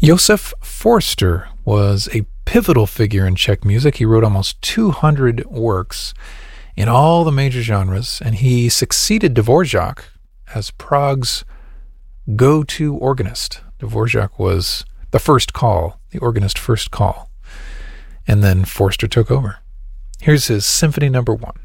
Josef Forster was a pivotal figure in Czech music. He wrote almost 200 works in all the major genres, and he succeeded Dvorak as Prague's go-to organist. Dvorak was the first call, the organist first call, and then Forster took over. Here's his Symphony Number 1.